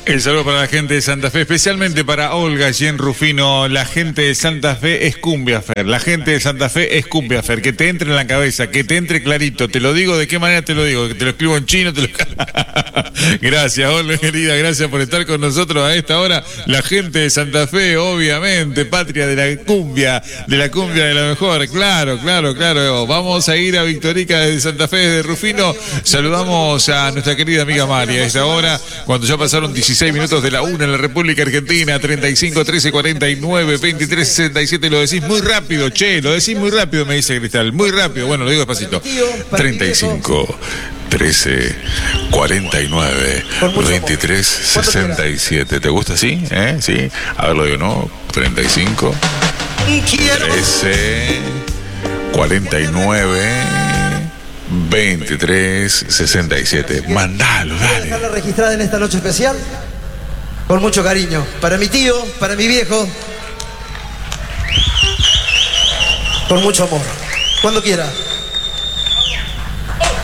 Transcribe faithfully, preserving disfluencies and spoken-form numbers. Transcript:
El saludo para la gente de Santa Fe, especialmente para Olga Jen Rufino. La gente de Santa Fe es cumbia, Fer. La gente de Santa Fe es cumbia, Fer. Que te entre en la cabeza, que te entre clarito. Te lo digo, ¿de qué manera te lo digo? Que te lo escribo en chino. Te lo... Gracias, Olga, querida. Gracias por estar con nosotros a esta hora. La gente de Santa Fe, obviamente, patria de la cumbia, de la cumbia de la mejor. Claro, claro, claro. Vamos a ir a Victorica desde Santa Fe, desde Rufino. Saludamos a nuestra querida amiga María. A esta hora, cuando ya pasaron dieciséis minutos de la una en la República Argentina, treinta y cinco, trece, cuarenta y nueve, veintitrés, sesenta y siete. Lo decís muy rápido, che, lo decís muy rápido, me dice Cristal. Muy rápido, bueno, lo digo despacito. treinta y cinco, trece, cuarenta y nueve, veintitrés, sesenta y siete. ¿Te gusta así? ¿Eh? Sí. A ver, lo digo, ¿no? treinta y cinco, trece, cuarenta y nueve, veintitrés, sesenta y siete. Mandalo, dale. Dejarla registrada en esta noche especial con mucho cariño para mi tío, para mi viejo, con mucho amor. Cuando quiera.